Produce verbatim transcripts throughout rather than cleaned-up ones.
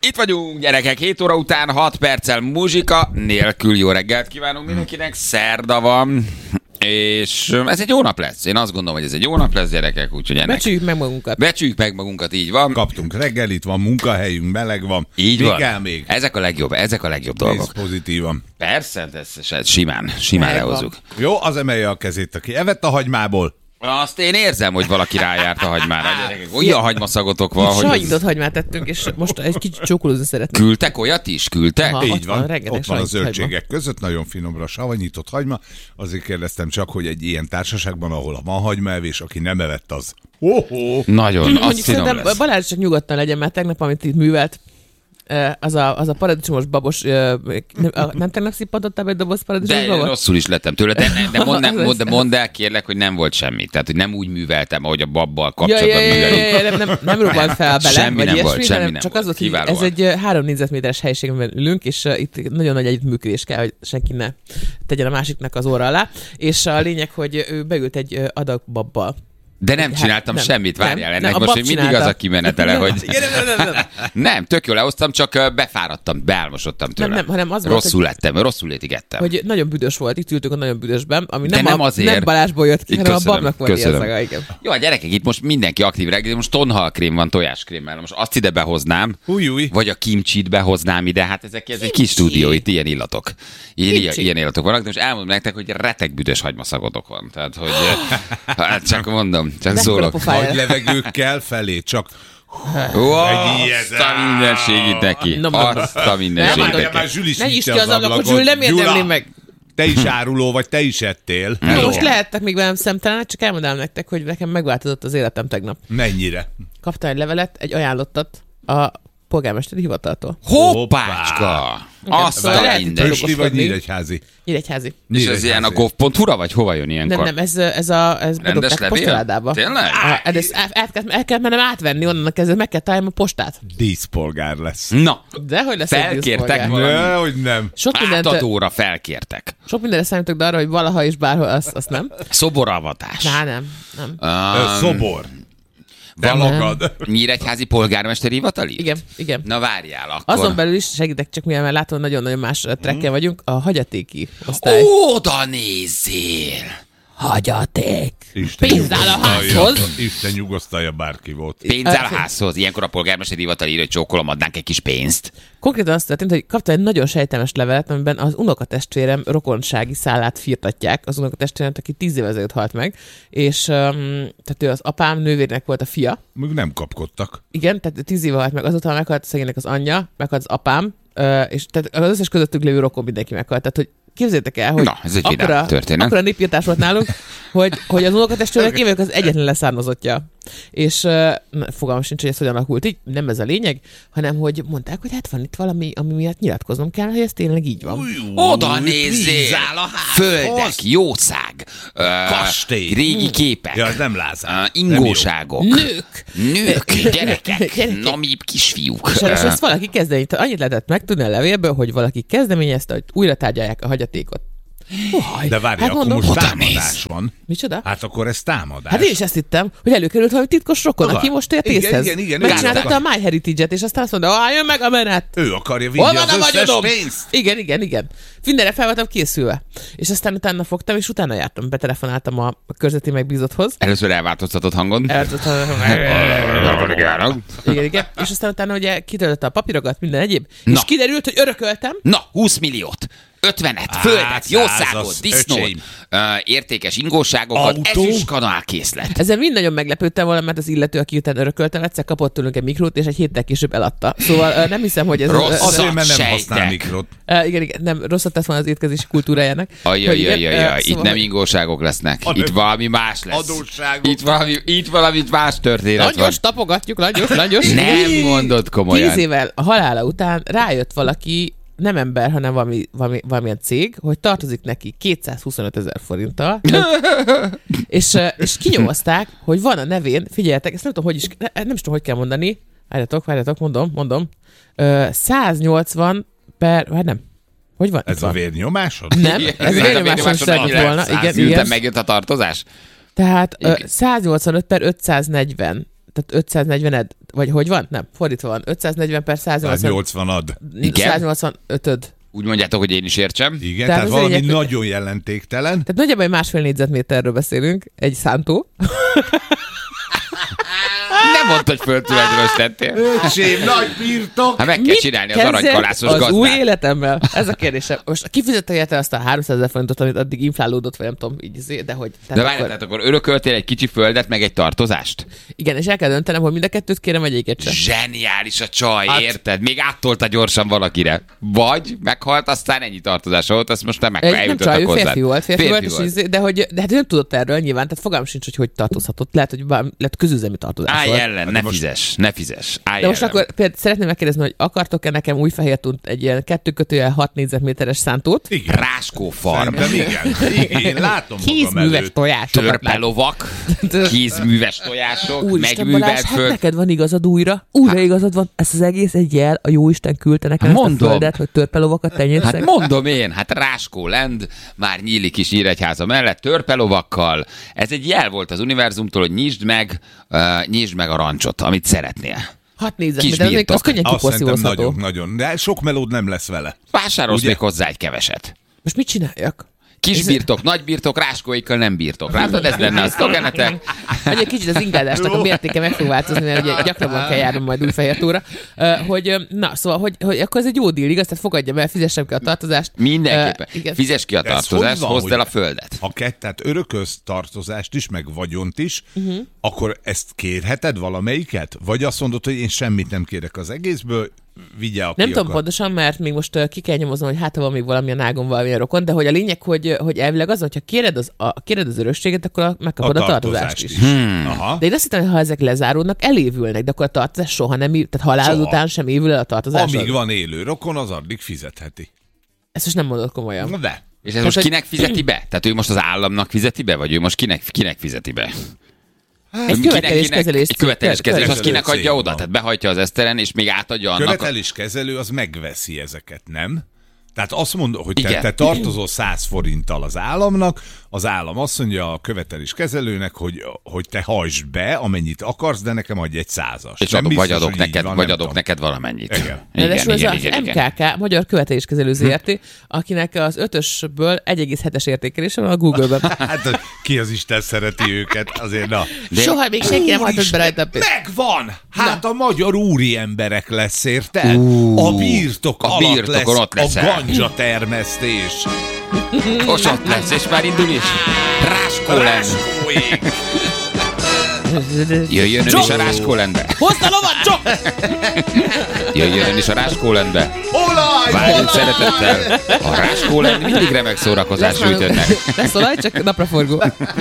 Itt vagyunk, gyerekek, hét óra után, hat perccel muzsika nélkül. Jó reggelt kívánunk mindenkinek, szerda van, és ez egy jó nap lesz. Én azt gondolom, hogy ez egy jó nap lesz, gyerekek, úgyhogy ennek... Becsüljük meg magunkat. Becsüljük meg magunkat, így van. Kaptunk reggelit, van munkahelyünk, meleg van. Így Mi van. kell még? Ezek a legjobb, ezek a legjobb dolgok. Nézd pozitívan. Persze, ez, ez simán, simán lehozzuk. Jó, az emelje a kezét, aki evett a hagymából. Azt én érzem, hogy valaki rájárt a hagymára. Gyerekek, olyan hagymaszaggotok van, hogy... Sajnyitott hagymát tettünk, és most egy kicsit csókolózni szeretnék. Küldtek olyat is? Küldtek? Aha. Így ott van, van, rengeteg ott van a savanyított zöldségek között, nagyon finomra savanyított hagyma. Azért kérdeztem csak, hogy egy ilyen társaságban, ahol van hagymaevés, aki nem evett, az... Oh-oh. Nagyon, az Mondjuk finom szerintem lesz. Balázs csak nyugodtan legyen, mert tegnap, amit itt művelt, az a, az a paradicsomos babos, nem, nem tegnap szippantottál be egy doboz paradicsomos De babot? rosszul is lettem tőle, de, de mondd, nem, mondd, mondd el, kérlek, hogy nem volt semmi. Tehát, hogy nem úgy műveltem, ahogy a babbal Ja, kapcsolatban ja, ja, ja, művelünk. ja, nem, nem, nem robbant fel bele, Semmi vagy nem ilyesmi, volt, semmi hanem nem csak volt. az volt, hogy Kiválóan. ez egy három négyzetméteres helyiségben ülünk, és uh, itt nagyon nagy együttműködés kell, hogy senki ne tegyen a másiknak az óra alá, és a lényeg, hogy ő beült egy uh, adag babbal. De nem Hát, csináltam nem, semmit, nem, várjál nem, ennek a most, bab hogy mindig csinálta. az a kimenetele, hogy... Igen, nem, nem, nem, nem. Nem, tök jól lehoztam, csak ö, befáradtam, beálmosodtam tőle. Nem, nem, hanem az volt, rosszul lettem, rosszul étigettem. Hogy nagyon büdös volt, itt ültünk a nagyon büdösben, ami De nem, nem a, azért. nem Balázsból jött ki, hanem a Köszönöm, babnak volt köszönöm. ilyen szaga, igen. Jó, a gyerekek, itt most mindenki aktív reggel, most tonhalkrém van tojáskrémmel, most azt ide behoznám, Új, új. vagy a kimcsit behoznám ide, hát ezek ez egy kis stúdió, itt ilyen illatok. Ilyen, ilyen, ilyen illatok vannak, de most elmondom nektek, hogy reteg büdös hagymaszagotok van. Tehát, hogy hát csak mondom, csak De szólok. akkor a pofája. Nagy levegőkkel felé, csak... Ó, Egy azt a mindenségét neki. Na, na, na. Azt a Nem, mindenségét mondom, Már neki. Zsül is Ne nyisd nyitja ki az ablakot, ablakot. Zsül, nem érdemli meg. Te is áruló vagy, te is ettél. Na, Jó. most lehettek még velem szemtelenek, csak elmondám nektek, hogy nekem megváltozott az életem tegnap. Mennyire? Kaptam egy levelet, egy ajánlottat a polgármesteri hivataltól. Hoppácska! Azt Szóval a lehet, hogy minden. Pösti vagy okoskodni. Nyíregyházi? Nyíregyházi. És ez ilyen a gov pont hu-ra, vagy hova jön ilyenkor? Nem, nem, ez, ez a ez Rendes bedobták levél? postaládába. Tényleg? Ah, de ezt el, el, kell, el kell mennem átvenni onnan kezdve, meg kell találnom a postát. Díszpolgár lesz. Na, De hogy lesz egy felkértek díszpolgár? valami Ne, hogy nem. Sok mindent, átadóra felkértek. sok mindenre számítok, de arra, hogy valaha és bárhol, azt, azt nem. Szoboravatás. Ná, nem, nem. Ö, Um, Szobor. Te Valami- magad. Nyíregyházi polgármesteri hivatali? Igen, igen. Na várjál, akkor. Azon belül is segítek, csak mivel már látom, nagyon-nagyon más trekken vagyunk, a hagyatéki osztály. Oda nézzél! Hagyaték! Isten Pénz áll a nyugosztalja. házhoz. Isten nyugosztalja, bárki volt. Pénz áll a házhoz. Ilyenkor a polgármesteri hivatal írja, hogy csókolom, adnánk egy kis pénzt. Konkrétan azt történt, hogy kaptam egy nagyon sejtelmes levelet, amiben az unokatestvérem rokonsági szállát firtatják, az unokatestvérem, aki tíz évvel ezelőtt halt meg, és um, tehát ő az apám nővérnek volt a fia. Még nem kapkodtak. Igen, tehát tíz éve halt meg, azóta meghalt szegénynek az anyja, meghalt az apám, uh, és tehát az összes közöttük lévő rokon mindenki meghalt. Tehát, hogy képzeljétek el, hogy Na, ez egy vidám akkora, történet. akkora népírtás volt nálunk, hogy, hogy az unokatestvérnek én vagyok az egyetlen leszármazottja. És uh, na, fogalmam sincs, hogy ez hogyan alakult így, nem ez a lényeg, hanem hogy mondták, hogy hát van itt valami, ami miatt nyilatkoznom kell, hogy ez tényleg így van. Oda nézzél! Földek, jószág, ö, Kastély. régi képek, Ja, az nem Lázár. ö, ingóságok, Nők! nők, gyerekek, Gyerekek. nami kisfiúk. És és ezt valaki kezdeményezte. Annyit lehetett megtudni a levélből, hogy valaki kezdeményezte, hogy újra tárgyalják a hagyatékot. Uaj, De várj, hát akkor mondom, most oda támadás néz. van. micsoda? Hát akkor ez támadás. Hát én is ezt hittem, hogy előkerült valami titkos rokon, Aha. aki most ért Igen, észhez. igen, igen, Megcsinálta a igen. MyHeritage-et, és aztán azt mondta, ah, jön meg a menet. Ő akarja Hol vinni van az a összes vagyonom? pénzt. Igen, igen, igen. Mindenre fel voltam készülve. És aztán utána fogtam, és utána jártam, betelefonáltam a, a körzeti megbízotthoz. Először elváltoztatott hangon. Igen, igen. És aztán utána ugye kitöltötte a papírokat, minden egyéb. Na. És kiderült, hogy örököltem. Na, húsz milliót. ötvenet, Á, földet, jószágot, százas, disznót, öcsém. ö, értékes ingóságokat, Autó? ezüstkanál készlet. Ezen mind nagyon meglepődtem volna, mert az illető, aki után örököltem, egyszer kapott tőlünk egy mikrót, és egy héttel később eladta. Szóval ö, nem hiszem, hogy ez... Rossz. ez- Azért, mert nem Sejtek. használ mikrot. Uh, igen, igen, nem, rosszat tesz volna az étkezési kultúrájának. Hogy igen, Ajajajajaj, ö, itt szóval, nem hogy- ingóságok lesznek. Hanem Itt valami más lesz. adósságok. Itt valami, itt valami más történet van. Langyos, tapogatjuk, langyos, langyos. Nem mondod komolyan. Tíz évvel a halála után rájött valaki, nem ember, hanem valami, valami, valamilyen cég, hogy tartozik neki kétszázhuszonöt ezer forinttal, és, ö, és kinyomozták, hogy van a nevén, figyeljetek, ezt nem tudom, hogy is, ne- nem is tudom, hogy kell mondani, várjatok, várjatok, mondom, mondom, ö, száznyolcvan per, hát nem, hogy van? Ez Itt a van. vérnyomásod? Nem, Igen, ez a vérnyomáson vérnyomáson segít annyira volna. száz Igen, miután igen. megjött a tartozás? Tehát ö, Igen. száznyolcvanöt per ötszáznegyven. tehát ötszáznegyvened, vagy hogy van? Nem, fordítva van. ötszáznegyven per száznyolcvanad. száznyolcvanötöd. Úgy mondjátok, hogy én is értsem. Igen, Tehát tehát az valami lényeg- nagyon jelentéktelen. Tehát nagyjából egy másfél négyzetméterről beszélünk, egy szántó. Nem mondd, hogy földtulajdonostettél. Öcsém, nagy birtok! Hát meg kell csinálni az kezdett aranykalászos az új gazdát. életemmel? Ez a kérdésem. Most kifizette azt a háromszázezer forintot, amit addig inflálódott, vagy nem tudom, így, izé, de hogy... De várjál, akkor... tehát akkor örököltél egy kicsi földet, meg egy tartozást? Igen, és el kell döntenem, hogy mind a kettőt kérem, vagy egyiket sem. Zseniális a csaj, Hát- érted? Még áttolta gyorsan valakire. Vagy meghalt, aztán ennyi tartozás volt, azt most nem meg Egy, nem eljutottak csaj, ő hozzá. férfi volt, férfi, Férfi volt, volt. És, izé- de, hogy, de hát ő nem tudott erről nyilván, tehát fogalmam sincs, hogy hogy tartozhatott. Lehet, hogy bár, lehet közüzemi tartozás Állj volt. ellen, ne most- fizes, ne fizes. Állj De most ellen. akkor például szeretném megkérdezni, hogy akartok-e nekem új fehér tunt egy ilyen kettő kötőjel hat négyzetméteres szántót? Igen. Ráskó farm. Szerintem igen. Én látom magam Kézműves előtt. tojásokat lát. Törpelovak, kézműves tojások, Úristen Balázs, megművelt hát föld. neked van igazad újra. Újra igazad van. Ez az egész egy jel, a jóisten küldte nekem ezt a Mondom. földet, hogy törpelovakat tenyészek. Hát mondom én, hát Ráskó Land már nyílik is Nyíregyháza mellett, törpelovakkal. Ez egy jel volt az univerzumtól, hogy nyisd meg, uh, nyisd meg a rancsot, amit szeretnél. hat négyzetméter, az, még- birtok. az könnyen Azt szerintem kiporszívozható. nagyon, nagyon. De sok melód nem lesz vele. Vásárolsz Ugye? még hozzá egy keveset. Most mit csináljak? Kis Ez- birtok, nagy birtok, ráskóikkal nem birtok. Látod, ez lenne a szlogenetek. Hogy egy kicsit az ingázásnak a mértéke meg fog változni, mert ugye gyakrabban kell járnom majd Újfehértóra. Uh, hogy, ö, na, szóval, hogy, hogy akkor ez egy jó díl, igaz? Tehát fogadjam el, fizessem ki a tartozást. Mindenképpen. Ö, igen. Fizes ki a De ez tartozást, hogy van, hozd hogy- el a földet. Ha kett, tehát örökölsz tartozást is, meg vagyont is, uh-huh. akkor ezt kérheted valamelyiket? Vagy azt mondod, hogy én semmit nem kérek az egészből, vigye, aki Nem tudom akar. pontosan, mert még most uh, ki kell nyomoznom, hogy hát ha van még valamilyen ágon, valamilyen rokon, de hogy a lényeg, hogy, hogy elvileg az, hogyha kéred az, a, kéred az örökséget, akkor a, megkapod a, a tartozást is. Hmm. Aha. De én azt hittem, hogy ha ezek lezáródnak, elévülnek, de akkor a tartozás soha nem, év- tehát halálod Soha. után sem évül el a tartozás. Amíg van élő rokon, az addig fizetheti. Ezt most nem mondod komolyan. Na de. És ez most hogy- kinek fizeti be? Tehát ő most az államnak fizeti be, vagy ő most kinek, kinek fizeti be? Ez követeléskezelés. Egy követeléskezelés, az kinek Kezelő adja cég oda? van. Tehát behajtja az eszteren, és még átadja annak. A... Követeléskezelő az megveszi ezeket, nem? Tehát azt mondod, hogy te, Igen. te tartozol száz forinttal az államnak, az állam azt mondja a követeléskezelőnek, hogy, hogy te hajtsd be, amennyit akarsz, de nekem adj egy százas. És Nem adok, biztos, vagy adok hogy így neked, van, vagy nem adok tudom. neked valamennyit. Igen. Igen, Ráadásul igen, ez igen, az igen. em ká ká, Magyar Követeléskezelő zé er té, akinek az ötösből egy egész hetes értékelése van a Google-ben. Hát ki az Isten szereti őket, azért na. De- Soha még senki nem hajtott be Úristen, rajta a pénzt. megvan! Hát a magyar úri emberek lesz, érted? A birtok a alatt birtokon lesz ott leszel. a ganja termesztés. Most ott lesz, és már indul is. Ráskó Land. Ráskóék. Jöjjön ön is a Ráskó Landbe. Hozd a lovat, csak! Jöjjön ön is a Ráskó Landbe. Olaj! Várjunk olaj! szeretettel. A Ráskó Land mindig remek szórakozás nyújt önnek. Lesz olaj, csak napraforgó.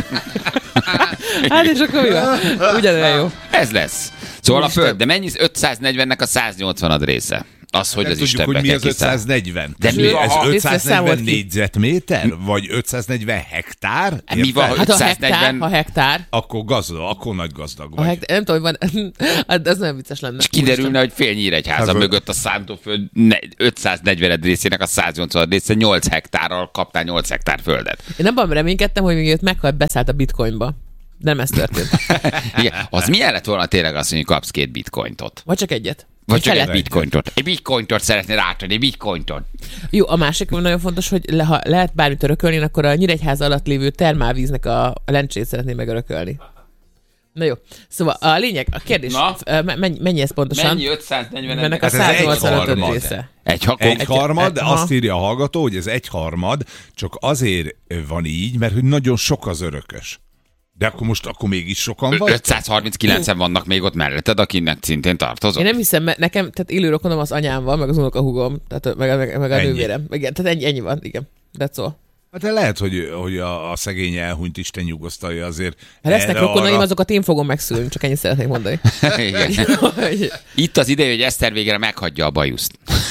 Hát és akkor mi van? Ugyanolyan jó. Ez lesz. Szóval a föld, de mennyi ötszáznegyvennek a száznyolcvanad része? Az, hogy Nem az tudjuk, Istenbe hogy mi kell az kiszállni. ötszáznegyven. De mi ez van, ha- ötszáznegyven számolt ki. négyzetméter? Vagy ötszáznegyven hektár? Mi van, Érted? hogy Hát a hektár, ötszáznegyven ha hektár, Akkor gazdag, akkor nagy gazdag a vagy. hektár, nem tudom, hogy van, hát az nagyon vicces lenne. És kiderülne, hogy fél Nyíregyháza Hát, mögött a szántóföld ne- ötszáznegyven részének a száznyolcvan része nyolc hektárral kaptál nyolc hektár földet. Én abban reménykedtem, hogy még őt meghalt, beszállt a bitcoinba. De nem ez történt. Igen, az milyen lett volna tényleg az, hogy kapsz két bitcointot? Vagy csak egyet. Vagy Egy csak egy felet. bitcointot. Egy bitcointot szeretnél átadni, egy bitcointot. Jó, a másik ami nagyon fontos, hogy le, ha lehet bármit örökölni, akkor a Nyíregyháza alatt lévő termálvíznek a, a lencsét szeretném megörökölni. Na jó. Szóval a lényeg, a kérdés, Na? f- mennyi, mennyi ez pontosan? Mennyi ötszáznegyven? Ennek a Hát ez egy száznyolcvanötöd harmad. része. Egy hakon? Egy harmad, de aha. azt írja a hallgató, hogy ez egy harmad, csak azért van így, mert hogy nagyon sok az örökös. De akkor most akkor mégis sokan vagy? ötszázharminckilencen vannak még ott melletted, akinek szintén tartozol. Én nem hiszem, mert nekem, tehát élő rokonom az anyám van, meg az unokahúgom, tehát meg, meg, meg a Ennyi. nővérem. Igen, tehát ennyi, ennyi van, igen. That's all. Hát de lehet, hogy, hogy a, a szegény elhunyt Isten nyugosztalja azért. Ha lesznek erre, rokonaim, arra. azokat én fogom megszülni, csak ennyit szeretnék mondani. Igen. Hogy- Itt az ideje, hogy Eszter végre meghagyja a bajuszt.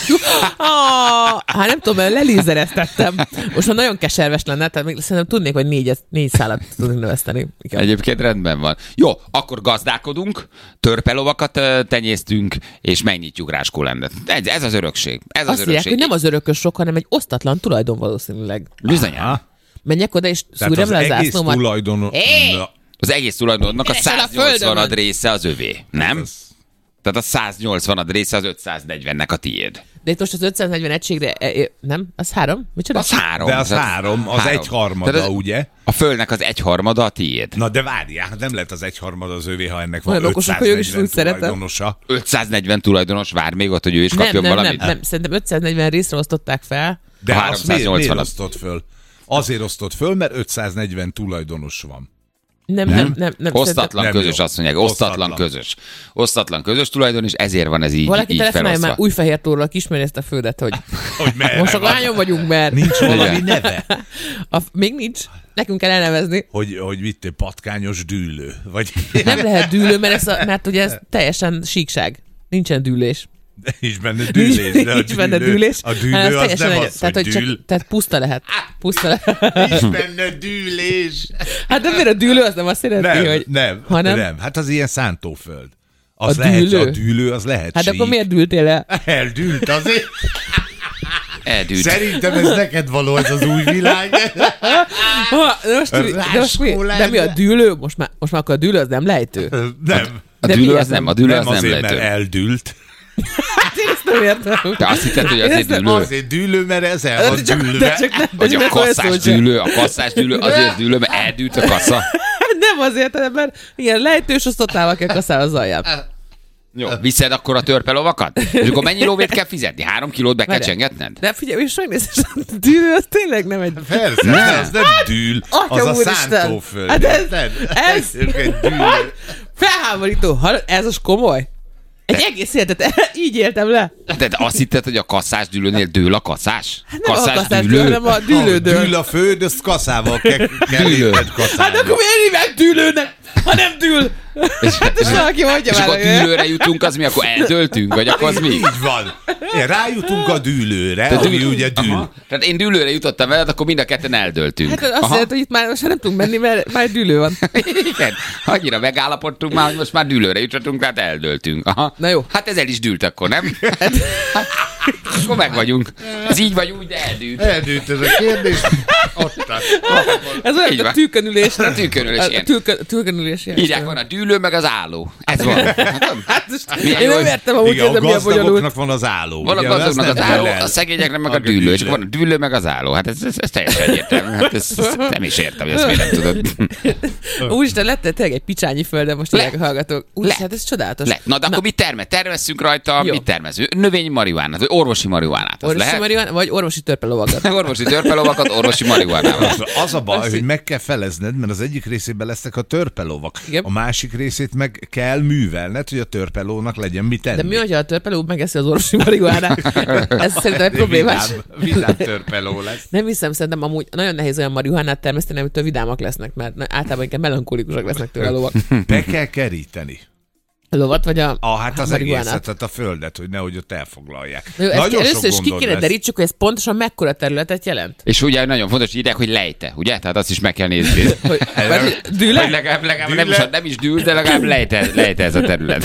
Ah, hát nem tudom, mert lelézereztettem. Most már nagyon keserves lenne, tehát még szerintem tudnék, hogy négy, négy szálat tudnék növeszteni. Igen. Egyébként rendben van. Jó, akkor gazdálkodunk, törpelovakat ö, tenyésztünk, és megnyitjuk Ráskó Landet. Ez, ez az örökség. Ez az Azt írják, örökség. hogy nem az örökös sok, hanem egy osztatlan tulajdon valószínűleg. Bizonyán. Aha. Menjek oda, és Tehát szúrjam az le a egész zászlómat. tulajdonos... Hé! Na, Az egész tulajdonnak a Keresel a száznyolcvanad földön. része az övé, nem? Az- Tehát a száznyolcvanad része az ötszáznegyvennek a tiéd. De itt most az ötszáznegyven egységre, e, e, nem? Az három? Micsoda? Az három. De az Tehát három, az három. egyharmada, Tehát az- ugye? A földnek az egyharmada a tiéd. Na de várjál, hát nem lehet az egyharmada az övé, ha ennek van Olyan okosak vagyok, és ötszáznegyven úgy szeretem. tulajdonosa. ötszáznegyven tulajdonos vár még ott, hogy ő is Nem, kapjon nem, valamit? nem, nem, szerintem ötszáznegyven részre osztották fel. De A azt miért, miért háromszáznyolcvan. osztott föl? Azért osztott föl, mert ötszáznegyven tulajdonos van. Nem, nem, nem. nem, nem Osztatlan Nem közös, jó. azt mondják. Osztatlan, Osztatlan. közös. Osztatlan közös tulajdon, és ezért van ez így, Valaki így telefonálja már felosztva. új fehér tóról, ismeri ezt a földet, hogy Hogy merre most a van? lányon vagyunk, mert Nincs valami Igen. neve? a, még nincs. Nekünk kell elnevezni. Hogy, hogy vitte patkányos dűlő? Vagy Nem lehet dűlő, mert, ez a, mert ugye ez teljesen síkság. Nincsen dűlés. nincs benne dűlés, de a nincs benne dűlő, dűlés. a hanem dűlő ez az teljesen nem egy- az, tehát, hogy hogy csak- dűl. Tehát puszta lehet. Puszta lehet. Nincs benne dűlés. Hát de miért a dűlő az nem azt jelenti, Nem, hogy... nem, hanem- nem. Hát az ilyen szántóföld. Az A lehet, dűlő? a dűlő, az lehet Hát sík. akkor miért dűltél el? Eldűlt azért. Eldűlt. Szerintem ez neked való, ez az új világ. Ha, de, most, de, most mi, Ráskó de mi a lenne. dűlő? Most már, most már akkor a dűlő az nem lejtő. Nem. A De dűlő miért az nem, nem? a dűlő Nem az nem azért, mert lehető. eldűlt. Hát én ezt nem értem. Te azt hitted, hogy Én azért ezt nem- dűlő? Azért dűlő, mert ez el De van csak, de dűlve. csak nem, de Vagy csak a nem olyan szó, kasszás hogy- dűlő, a kasszás dűlő azért dűlő, mert eldűlt a kassa. Nem azért, hanem mert ilyen lejtős osztottával kell kasszálni az alját. Jó. Viszed akkor a törpelovakat? És akkor mennyi lóvét kell fizetni? Három kilót be kell Várjál. csengetned? De figyelj, és megnézed, a dűlő az tényleg nem egy... Persze, de az nem dűl, az Atya a úristen! szántóföld. Hát ez- érted? ez- egy dűlő. Felháborító. Hallod? Ez az komoly? Egy egész életet így éltem le. Te azt hitted, hogy a kasszás dűlőnél dől a kasszás? Hát nem a kasszás dűlő, hanem a dűlődő. Ha dűl a föld, azt kaszával kell, kell Dűlő. érted Hát kaszálni. akkor miért hívják dűlőnek, ha nem dűl? Hát és valaki mondja És már, akkor hogy... dűlőre jutunk, az mi? Akkor eldöltünk? Vagy akkor az mi? Így van. Igen, rájutunk a dűlőre, Te ami dűl- ugye dűl. Aha. Tehát én dűlőre jutottam veled, akkor mind a ketten eldöltünk. Hát azt Aha. jelenti, hogy itt már most már nem tudunk menni, mert már dűlő van. Igen, annyira megállapodtunk már, hogy most már dűlőre jutottunk, tehát eldöltünk. Aha. Na jó. Hát ez el is dűlt akkor, nem? Hát, akkor meg vagyunk. Ez így vagy úgy, de eldűlt. Eldűlt ez a kérdés. Ott Ez olyan, Így mint a van. tűkönülés. A tűkönülés, A igen. tűkön- Tűkönülés. ilyen. Írják, van a dűlő, meg az álló. Ez van. Hát most Milyen én jó, nem hogy- értem, amúgy Igen, a ez milyen bonyolult. gazdagoknak van az álló. Van a ugye, gazdagnak azt az nem álló, kell el. a szegényeknek meg a A dűlő, és dűlő. akkor van a dűlő, meg az álló. Hát ez, ez, ez teljesen egyértelmű. Hát ezt, ezt nem is értem, hogy ezt miért nem tudod. Úristen, lett tényleg egy picsányi földön most Le. írják a hallgatók. Úristen, Le. hát ez csodálatos. Le. Na, de akkor mit termel? Termesszünk rajta, Jó. mit termeszünk? Növényi marihuánát, vagy orvosi marihuánát. Az Orvosi lehet? marihuana, vagy orvosi törpelovakat. Orvosi törpelovakat, orvosi marihuánával. Az a baj, Azt hogy így- meg kell felezned, mert az egyik részében lesznek a törpelovak. Igen. A másik részét meg kell művelned, hogy a törpelónak legyen mit tenni. De mi, hogyha a törpeló megeszi az orvosi marihuánát? Ez szerintem egy problémás. Vidám, vidám törpeló lesz. Nem hiszem, szerintem amúgy nagyon nehéz olyan marihuánát termeszteni, amitől vidámak lesznek, mert na- általában inkább melankolikusok lesznek tőle a lovak. Be kell keríteni. A lovat vagy a, Ah, hát az marihuánát. egészet, tehát a földet, hogy nehogy ott elfoglalják. Na jó, ezt Nagyon először sok is ki gondod kéne lesz. derítsük, hogy ez pontosan mekkora területet jelent. És ugye nagyon fontos, hogy írják, hogy lejte, ugye? Tehát azt is meg kell nézni. Hogy, vagy Hogy dűle? legalább, legalább nem, is, Dűle? nem is dűl, de legalább lejte, lejte ez a terület.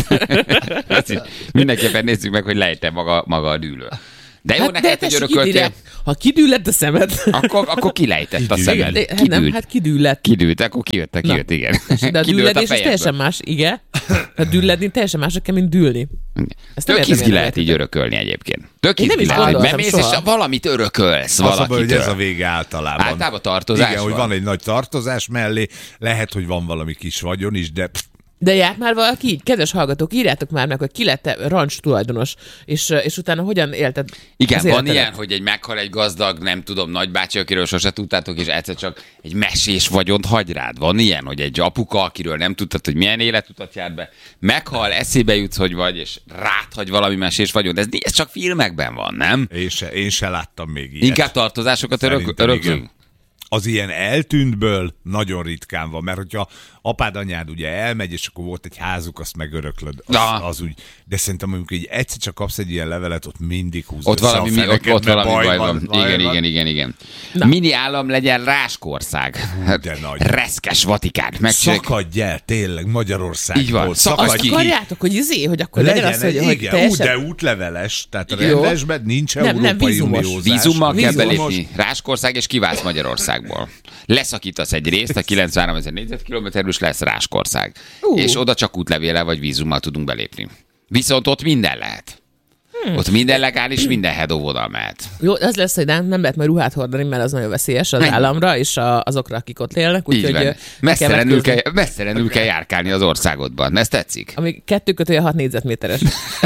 Azt is mindenképpen nézzük meg, hogy lejte maga, maga a dűlő. De jó, Hát, hát de neked, hogy tessék, itt örököltél, írják, ha kidüllett a szemed. akkor, akkor kilejtett a Kidűlt. szemed. De, hát nem, Kidűlt. hát kidüllett. Kidűlt, akkor kijött, kijött, igen. De a Kidűlt dülledés az fejedből. teljesen más, igen. A dülledni teljesen mások kell, mint dűlni. Ezt nem Tök értem, izgi én lehet nem így örökölni egyébként. Tök Én nem izgi is lehet, hogy gondoltam bemész, és soha. valamit örökölsz Az a baj, hogy valakitől. ez a vége általában. Általában tartozás Igen, hogy van. van egy nagy tartozás mellé, lehet, hogy van valami kis vagyon is, de pff, De járt már valaki így? Kedves hallgatók, írjátok már meg, hogy ki lett rancs tulajdonos, és, és utána hogyan élted Igen, az van életedet? ilyen, hogy egy meghal egy gazdag, nem tudom, nagybácsi, akiről sose tudtátok, és egyszer csak egy mesés vagyont hagy rád. Van ilyen, hogy egy apuka, akiről nem tudtad, hogy milyen életutat járt be, meghal, eszébe jutsz, hogy vagy, és rád hagy valami mesés vagyont. Ez, ez csak filmekben van, nem? én se, én se láttam még ilyet. Inkább tartozásokat örök, Szerintem öröklünk? igen. Az ilyen eltűntből nagyon ritkán van, mert hogyha apád, anyád ugye elmegy, és akkor volt egy házuk, azt megöröklöd, az, Na. az úgy. De szerintem amikor így egyszer csak kapsz egy ilyen levelet, ott mindig húzd Ott össze valami, a mi, ott, feneket, ott mert valami baj van. baj Igen, van. igen, igen, igen. Mini állam legyen Ráskország. De nagy. Reszkes Vatikán. Megcsinálják. Szakadj el, tényleg Magyarországból. Így van, Szakadj Azt ki. akarjátok, hogy izé, hogy akkor legyen, Legyen az, hogy, egy, hogy igen, teljesen... út, de útleveles, tehát a Jó. rendesben nincs Nem, nem, Európai vízumos. Uniózás. Vízummal kell Vízumos. belépni. Ráskország és kiválsz Magyarország. Ráskországból. Leszakítasz egy részt, a kilencvenhárom ezer négyzetkilométerből, és lesz Ráskország. Uh. És oda csak útlevéllel vagy vízummal tudunk belépni. Viszont ott minden lehet. Hmm. Ott minden legális, minden hedóvodal mehet. Jó, az lesz, hogy nem, nem lehet majd ruhát hordani, mert az nagyon veszélyes az Mennyi? államra és a, azokra, akik ott élnek. Így van. Messzelenül kell, megküzdeni. messzelenül kell járkálni az országodban. Ez tetszik? Ami kettő kötője hat négyzetméteres.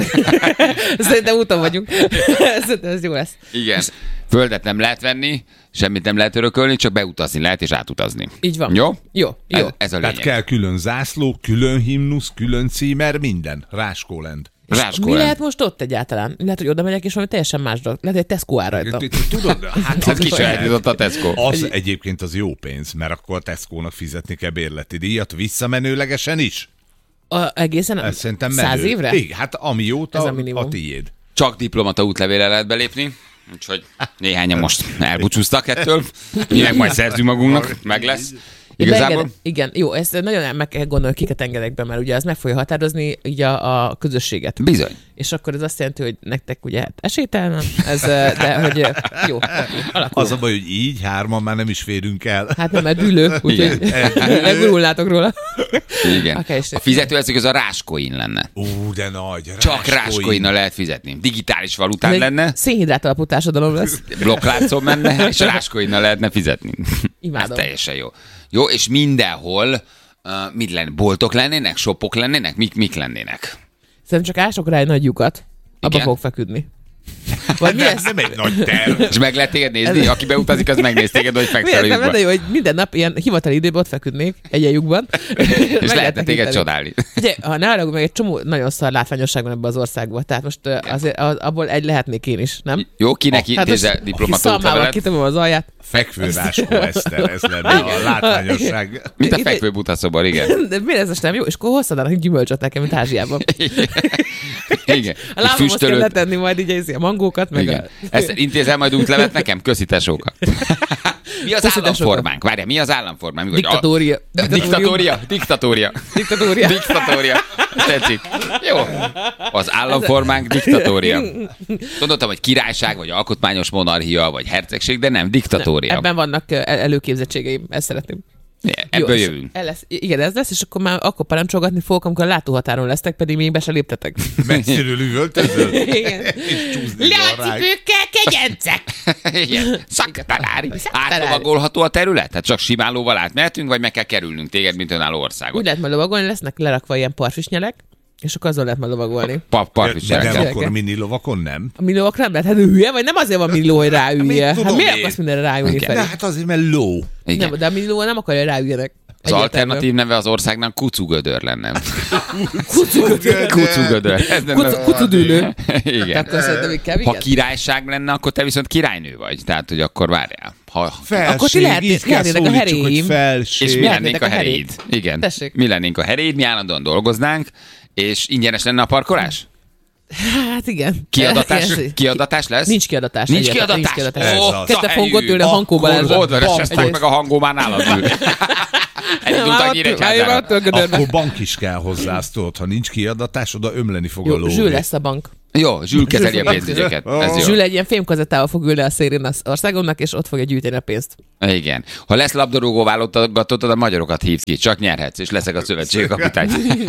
Szerintem úton vagyunk. Szerintem ez jó lesz. Igen. Földet nem lehet venni, semmit nem lehet örökölni, csak beutazni lehet és átutazni. Így van. Jó? Jó, jó. Ez, ez a Tehát lényeg. kell külön zászló, külön himnusz, külön címer, minden. Ráskóland. Mi Ráskóland. lehet most ott egyáltalán? Lehet, hogy oda megyek, és valami teljesen más dolog. Lehet, hogy egy Tesco áll rajta. Tudod, hát Hát kisajátított a Tesco. az egyébként az jó pénz, mert akkor a Tesco-nak fizetni kell bérleti díjat visszamenőlegesen is. A, egészen Ez szerintem menő. száz évre? Igen, hát amióta Ez a a, minimum. a tiéd. Csak diplomata útlevéllel lehet belépni, úgyhogy néhányan most elbúcsúztak ettől. Mi meg majd szerzünk magunknak, meg lesz. Igazából Beengedek- Igen, jó, ezt nagyon meg kell gondolni, kiket engedek be, mert ugye az meg fogja határozni így a, a közösséget. bizony. És akkor ez azt jelenti, hogy nektek ugye hát esélytelen, ez, de hogy jó, alakul. Az a baj, hogy így hárman már nem is férünk el. Hát nem, mert dűlő, úgyhogy legurulnátok róla. Igen. Akár is- A fizetőeszköz az a Ráskoin lenne. Ú, de nagy. Csak Ráskoinnal lehet fizetni. Digitális valután Ez lenne, egy szénhidrát alapú társadalom lesz. blokkláncon menne, és Ráskoinnal lehetne fizetni. Imádom. Ez teljesen jó. Jó, és mindenhol uh, mit lenne? Boltok lennének? Shopok lennének? Mik, mik lennének? Szerintem csak ások rá egy nagy lyukat, abba Igen? fog feküdni. Vagy mi lesz? Nem egy nagy terv. És meg lehet téged nézni? Aki beutazik, az megnéz téged, hogy Mi fekszel a lesz? Nem lyukba. lenne jó, hogy minden nap ilyen hivatali időben ott feküdnék egy ilyen lyukban. És lehetne téged csodálni. Ugye, ha ne arra, meg egy csomó nagyon szar látványosság van ebbe az országban. Tehát most uh, azért az, abból egy lehetnék én is, nem? Jó, kinek intézel most diplomata szalmával útlevelet? kitömöm az alját. Fekvő Ráskó Eszter, ez lenne a látványosság. Mint a Itt- fekvő butaszobar, igen. De miért ez most nem jó? És akkor hozzadának gyümölcsöt nekem, mint Ázsiában. Igen. A Egy lábamhoz kell füstölőt. letenni majd így izé a mangókat, meg Igen. a... Ezt intézel majd útlevet nekem? Köszi tesóka. Mi az Köszi, tesóka. államformánk? Várjál, mi az államformánk? Mi, hogy a- Diktatória. Diktatória? Diktatória. Diktatória. Diktatória. Tetszik. Jó. Az államformánk diktatória. Gondoltam, hogy királyság, vagy alkotmányos monarchia, vagy hercegség, de nem, diktatória. Ebben vannak uh, el- előképzettségeim, ezt szeretném. Ebből és jövünk. el lesz, igen, ez lesz, és akkor már akkor parancsolgatni fogok, amikor a látóhatáron lesztek, pedig még be se léptetek. Messziről üvöltözöl? Igen. És csúszni van rá. kegyencek! Igen. Szaktalári. Szaktalári. Átlovagolható a terület? Tehát csak simán lóval átmehetünk, vagy meg kell kerülnünk téged, mint önálló Úgy országot? lehet majd lovagolni, lesznek lerakva ilyen parfisnyelek, és akkor azon lehet majd lovagolni. Pa- De Parfisnyelekkel. nem akkor mini lovakon nem? A millióak nem lehet, hát ő hülye, vagy nem azért van millió, hogy ráülje. Mit Hát tudom miért én? akarsz mindenre ráülni, Igen. Feri? De hát azért, mert ló. Igen. Nem, de a millió nem akarja, hogy ráüljenek. Az alternatív neve az országnak Kucugödör lenne. Kucugödör. Kucugödör. Ez lenne az- Kucudülő. Igen. Akkor szerintem inkább Ha igen. királyság lenne, akkor te viszont királynő vagy. Tehát, hogy akkor várjál. Ha... Felség, Akkor ti lehetnétek- így kell lehetnétek a szólítsuk, hogy heréim. felség. És mi Lehetnétek lennénk a a heréid. heréd. Igen. Tessék. Mi lennénk a heréid, mi állandóan dolgoznánk, és ingyenes lenne a parkolás? Hát igen. Kiadatás, Igen. kiadatás lesz? Nincs kiadatás. Nincs egyáltalán, kiadatás? Nincs kiadatás. Ez Ó, az. Kezdte a fogott helyű. ülni a Hankó Balázsra. Oldva reseztek Egyrészt. meg a hangó már nálad ül. Elindult a Nyíregyházára. Akkor bank is kell hozzá, azt tudod, ha nincs kiadatás, oda ömleni fog a Jó, ló. Zsül lesz a bank. Jó, Zsül kezeli a Zsül- pénzügyeket. Ez jó. Zsül egy ilyen fémkazettával fog ülni a szélén az országomnak, és ott fogja gyűjteni a pénzt. Igen. Ha lesz labdarúgó válogatottad, a magyarokat hívsz ki, csak nyerhetsz, és leszek a szövetség kapitány.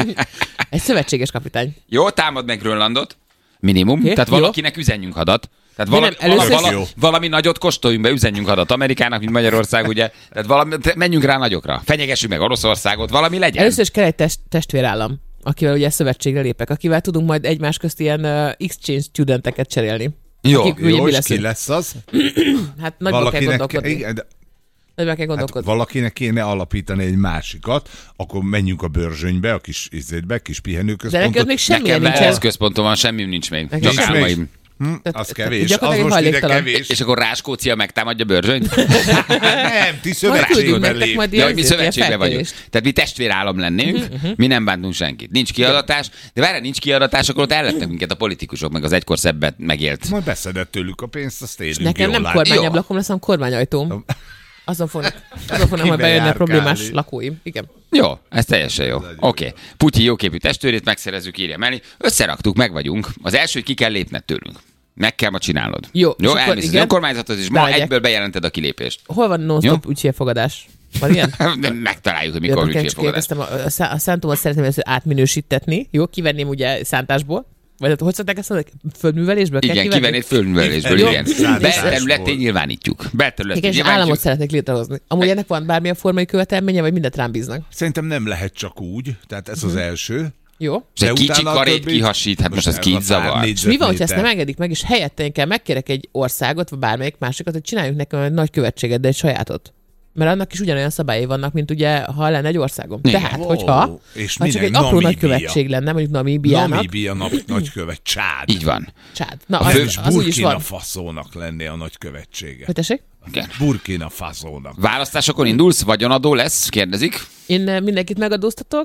Egy szövetséges kapitány. Jó, támad meg Grönlandot. Minimum. Oké, Tehát jó. valakinek üzenjünk hadat. Tehát De valami, nem, először valami, is- valami, valami nagyot kóstoljunk be, üzenjünk hadat Amerikának, mint Magyarország, ugye. Tehát valami, te- menjünk rá nagyokra. Fenyegessük meg Oroszországot, valami legyen. Először is kell egy test, testvérállam, akivel ugye szövetségre lépek, akivel tudunk majd egymás közt ilyen uh, exchange studenteket cserélni. Jó, Akik ugye Jó, mi és leszünk. ki lesz az? Hát nagyban kell gondolkodni. igen, de Nagyban kell hát gondolkodni. valakinek kéne alapítani egy másikat, akkor menjünk a Börzsönybe, a kis izétbe, kis De pihenőközpontot. neked még semmilyen Nekem nincsen. ez központom van, semmim nincs még. Nekem Csak nincs álmaim. még. Hm, az kevés, az gyakorlatilag most ide hajléktalan. kevés. És akkor Ráskócia megtámadja Börzsönyt? Nem, ti Majd küldünk szövetségben nektek lép. majd Ja, ilyen, hogy mi ilyen szövetségben vagyunk. felkérést. Tehát mi testvérállam lennénk, mi nem bántunk senkit. Nincs kiadatás, de várjál, nincs kiadatás, akkor ott ellettek minket a politikusok, meg az egykor szebbet megélt. Majd beszedett tőlük a pénzt, azt élünk Nekem jól nem át. kormányablakom lesz, hanem kormányajtóm. Azon fognak, azon fognak majd bejönni a problémás lakóim. Igen. Jó, ez teljesen jó. Oké. Okay. Putyi jóképű testvérét megszerezzük, írja mellé. Összeraktuk, meg vagyunk. Az első, hogy ki kell lépned tőlünk. Meg kell ma csinálnod. Jó, Jó, és akkor elmész az igen, önkormányzathoz, és ma bemegyek. egyből bejelented a kilépést. Hol van non-stop ügyfélfogadás? Van ilyen? De megtaláljuk, hogy mikor van Érdekel, csak ügyfélfogadás. kérdeztem, a, a, a szántómat szeretném ezt átminősítetni. Jó, kivenném ugye szántásból. Vagy hogy szokták ezt mondani? Földművelésből kell Igen, kivenni? kivennéd földművelésből, Jó. igen. Szántásból. Belterületén nyilvánítjuk. Belterületén Igen, és nyilvánítjuk. államot szeretnék létrehozni. Amúgy ennek van bármilyen formai követelménye, vagy mindent rám bíznak? Szerintem nem lehet csak úgy, tehát ez az első. Jó. És egy De kicsi utána a karét többit- kihasít, hát most az ez ki a pár zavar. És mi van, hogy ezt nem négyzetméter. engedik meg, és helyette én kell megkérek egy országot, vagy bármelyik másikat, hogy csináljuk nekem egy nagy követséget, de egy sajátot. Mert annak is ugyanolyan szabályai vannak, mint ugye, ha lenne egy országom. Igen. Tehát, Wow. hogyha És ha csak minek? egy apró Namíbia. nagykövetség lenne, mondjuk Namíbiának. Namíbia nap, nagykövet, Csád. Így van. Csád. Na, A az, fős az úgy is Burkina van. Faszónak lenné a nagykövetsége. Hogy tessék? Igen. Burkina Faszónak. Választásokon indulsz, vagyonadó lesz, kérdezik. Én eh, mindenkit megadóztatok.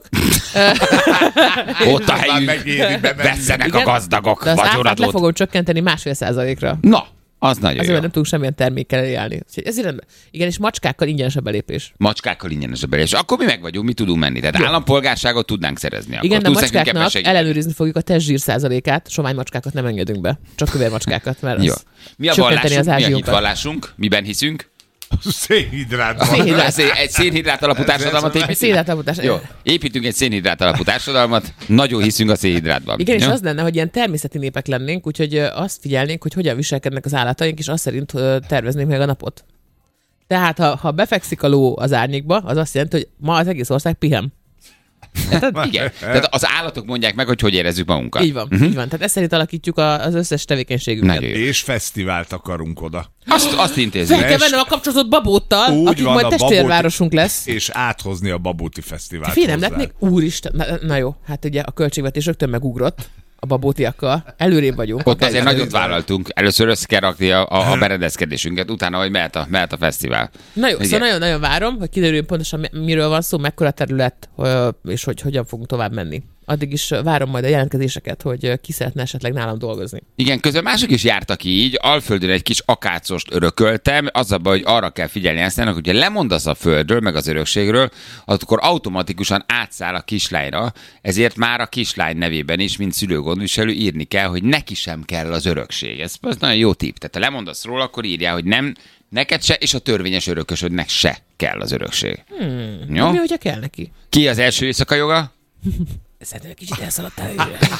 Ott a Már helyünk. megéri bemenni. Vesszenek Igen, a gazdagok De az áfát le vagyonadót. fogom csökkenteni másfél százalékra. Na, az nagyon Azért jó. nem tudunk semmilyen termékkel eljárni. Úgyhogy ezért rendben. Igen, és macskákkal ingyenes a belépés. Macskákkal ingyenes a belépés. Akkor mi meg vagyunk, mi tudunk menni. Tehát állampolgárságot tudnánk szerezni. Akkor Igen, de a tudsz nekünk ebben macskáknak segíteni. ellenőrizni fogjuk a testzsír százalékát. Sovány macskákat nem engedünk be. Csak kövér macskákat, mert Jó. az Mi a csökkenteni vallásunk? az Mi a ázsiunkat. hitvallásunk? Miben hiszünk? Szénhidrát van. Szénhidrát. Ez egy szénhidrát alapú társadalmat Egy építünk? szénhidrátalapotás. Jó, építünk egy szénhidrát alapú társadalmat, nagyon hiszünk a szénhidrátban. Igen, és Jó? az lenne, hogy ilyen természeti népek lennénk, úgyhogy ö, azt figyelnénk, hogy hogyan viselkednek az állataink, és azt szerint ö, terveznénk meg a napot. Tehát, ha, ha befekszik a ló az árnyékba, az azt jelenti, hogy ma az egész ország pihen. Igen. Tehát az állatok mondják meg, hogy hogy érezzük magunkat. Így van, uh-huh. így van. Tehát ezt szerint alakítjuk a, az összes tevékenységünket. Nagyon jó. És fesztivált akarunk oda. Azt, azt intézzük. Fel kell vennem a kapcsolatot Babóttal, Úgy akik van, majd a testvérvárosunk lesz. És áthozni a Babóti Fesztivált Fél nem hozzá. lett még? Úristen, na, na jó, hát ugye a költségvetés rögtön megugrott a babótiakkal. Előrébb vagyunk. Ott azért nagyot vállaltunk. Először össze kell rakni a, a, a berendezkedésünket, utána, hogy mehet a, mehet a fesztivál. Na jó, Igen. szóval nagyon-nagyon várom, hogy kiderüljön pontosan mi- miről van szó, mekkora terület, ö, és hogy hogyan fogunk tovább menni. Addig is ö, várom majd a jelentkezéseket, hogy ö, ki szeretne esetleg nálam dolgozni. Igen, közben mások is jártak így, Alföldön egy kis akácost örököltem, az a baj, hogy arra kell figyelni aztán, hogy ha lemondasz a földről, meg az örökségről, akkor automatikusan átszáll a kislányra, ezért már a kislány nevében is, mint szülőgondviselő írni kell, hogy neki sem kell az örökség. Ez, ez nagyon jó tipp. Tehát ha lemondasz róla, akkor írjál, hogy nem, neked se, és a törvényes örökösödnek se kell az örökség. Hmm. Jó? Mi, hogyha kell neki? Ki az első éjszaka joga? Szerintem egy kicsit elszaladtál.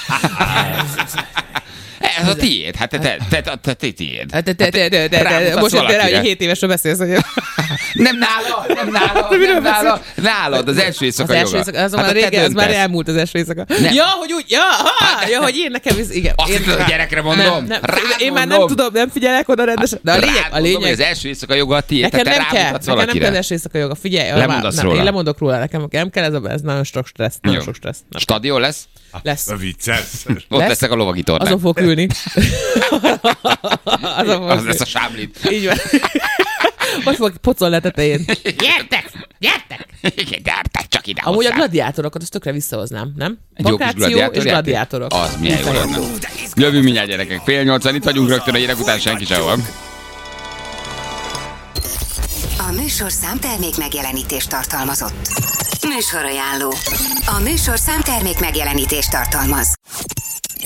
Ez a tiéd, hát te, te, te, te, te tiéd. Hát te, te, te, te, te, te, rámutatsz most jöttél rá, valakire. hogy hét évesről beszélsz, hogy Nem nála, nem nála, nem nála, nálad, az első éjszaka az első joga. éjszaka, az, Hát már te régen, az már döntesz. elmúlt az első éjszaka. Nem. Ja, hogy úgy, ja, ha, ja, hogy én nekem, ez, igen. Azt én, hitted, a gyerekre mondom? Nem, nem, Rád én már mondom. nem tudom, nem figyelek oda rendesen. De a lényeg, Rád a mondom, hogy lényeg, az első éjszaka joga a tiéd, nekem tehát nem te kell, rámutatsz nekem nem kell az valakire. első éjszaka joga. Figyelj, Lemondasz nem, róla. én lemondok róla, nekem nem kell, ez, a, ez nagyon sok stressz, nagyon Jó. sok stressz. Nem. Stadion lesz? Lesz. A vicces. Ott Lesz? lesznek a lovagi tornák. Azon fog ülni. Azon fog Az ülni. lesz a sámlit. Így van. Ott fog pocolni a tetején. Gyertek! Gyertek! Igen, gyárták csak ide Amúgy a hozzá. gladiátorokat azt tökre visszahoznám, nem? Egy jó kis Vakáció és gladiátorjáték? gladiátorok. Az milyen jó lenne. Jövünk mindjárt, gyerekek. Fél nyolcan itt vagyunk rögtön a hírek után, senki sehova. A műsor számtermék megjelenítést tartalmazott. Műsorajánló. A műsor számtermék megjelenítést tartalmaz.